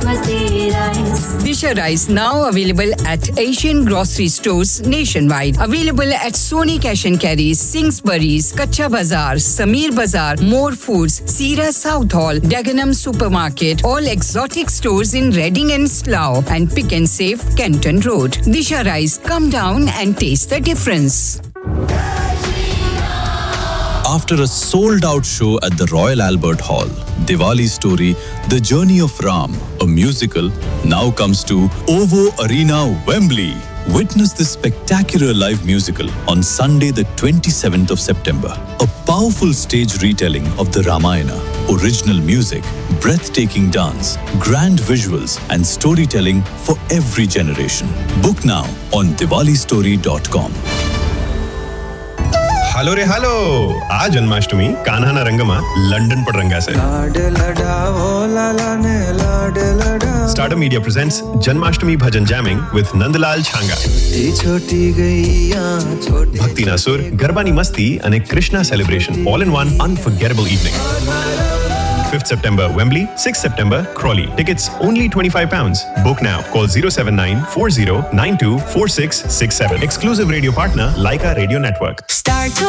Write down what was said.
basmati rice. Disha Rice now available at Asian grocery stores nationwide. Available at Sony Cash and Carry, Singsbury's, Kacha Bazaar, Samir Bazaar, More Foods, Sira South Hall, Dagenham Supermarket, all exotic stores in Reading and Slough, and Pick and Save, Kenton Road. Disha Rice, come down and taste the difference. After a sold-out show at the Royal Albert Hall, Diwali story, The Journey of Ram, a musical, now comes to OVO Arena, Wembley. Witness this spectacular live musical on Sunday the 27th of September. A powerful stage retelling of the Ramayana, original music, breathtaking dance, grand visuals and storytelling for every generation. Book now on diwalistory.com. Hello रे hello आज जन्माष्टमी कान्हा ना रंगमा London पर रंगासे Starter Media presents Janmashtami Bhajan Jamming with Nandalal Chhanga. Bhakti na Sur, Garba ni Masti and a Krishna celebration all in one unforgettable evening. 5th September, Wembley. 6th September, Crawley. Tickets only £25. Book now. Call 079 40 92 4667. Exclusive radio partner, Laika Radio Network. Start